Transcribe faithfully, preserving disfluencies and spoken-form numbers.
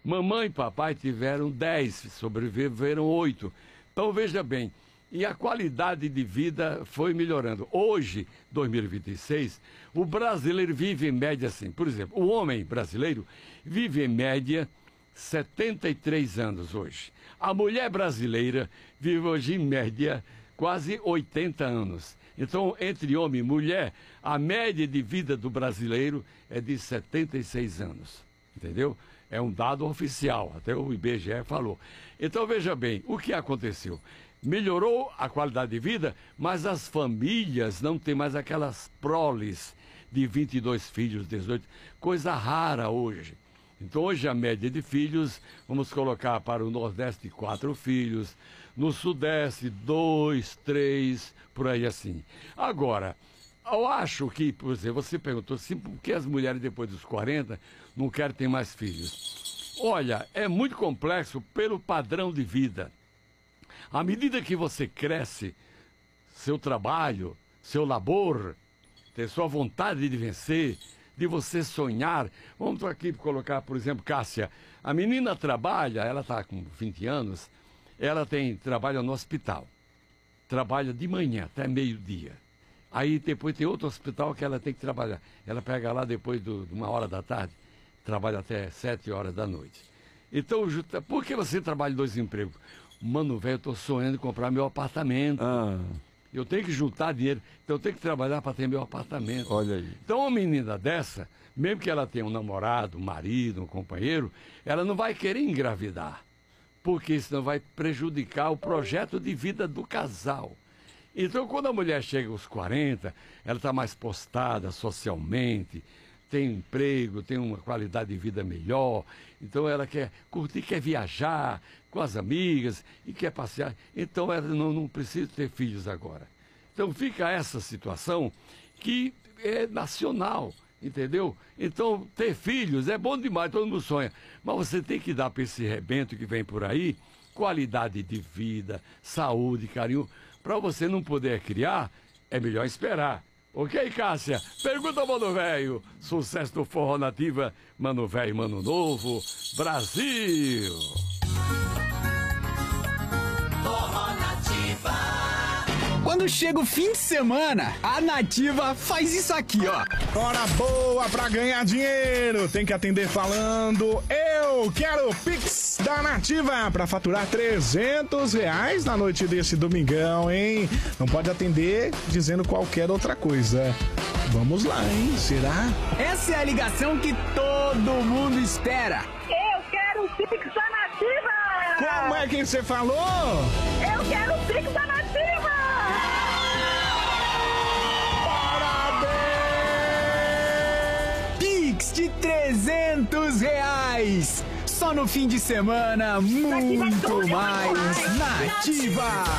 Mamãe e papai tiveram dez, sobreviveram oito. Então veja bem, e a qualidade de vida foi melhorando. Hoje, dois mil e vinte e seis, o brasileiro vive em média assim. Por exemplo, o homem brasileiro vive em média setenta e três anos hoje. A mulher brasileira vive hoje em média quase oitenta anos. Então, entre homem e mulher, a média de vida do brasileiro é de setenta e seis anos. Entendeu? É um dado oficial, até o I B G E falou. Então, veja bem, o que aconteceu? Melhorou a qualidade de vida, mas as famílias não têm mais aquelas proles de vinte e dois filhos, dezoito, coisa rara hoje. Então, hoje a média de filhos, vamos colocar para o Nordeste, quatro filhos, no Sudeste, dois, três, por aí assim. Agora, eu acho que, por exemplo, você perguntou assim, por que as mulheres depois dos quarenta não querem ter mais filhos? Olha, é muito complexo pelo padrão de vida. À medida que você cresce, seu trabalho, seu labor, ter sua vontade de vencer, de você sonhar. Vamos aqui colocar, por exemplo, Cássia. A menina trabalha, ela está com vinte anos, ela tem trabalha no hospital. Trabalha de manhã até meio-dia. Aí depois tem outro hospital que ela tem que trabalhar. Ela pega lá depois do, de uma hora da tarde, trabalha até sete horas da noite. Então, por que você trabalha em dois empregos? Mano, velho, eu estou sonhando em comprar meu apartamento. Ah. Eu tenho que juntar dinheiro, então eu tenho que trabalhar para ter meu apartamento. Olha aí. Então, uma menina dessa, mesmo que ela tenha um namorado, um marido, um companheiro, ela não vai querer engravidar, porque senão vai prejudicar o projeto de vida do casal. Então, quando a mulher chega aos quarenta, ela está mais postada socialmente, tem emprego, tem uma qualidade de vida melhor, então ela quer curtir, quer viajar com as amigas e quer passear, então ela não, não precisa ter filhos agora. Então fica essa situação que é nacional, entendeu? Então ter filhos é bom demais, todo mundo sonha, mas você tem que dar para esse rebento que vem por aí qualidade de vida, saúde, carinho. Para você não poder criar, é melhor esperar. Ok, Cássia? Pergunta ao Mano Velho. Sucesso do Forró Nativa, Mano Velho, Mano Novo, Brasil! Forró Nativa. Quando chega o fim de semana, a Nativa faz isso aqui, ó. Hora boa pra ganhar dinheiro. Tem que atender falando: eu quero o Pix da Nativa pra faturar trezentos reais na noite desse domingão, hein? Não pode atender dizendo qualquer outra coisa. Vamos lá, hein? Será? Essa é a ligação que todo mundo espera. Eu quero o Pix da Nativa! Como é que você falou? Eu quero o Pix da Nativa! Pix de trezentos reais. Só no fim de semana, muito mais Nativa.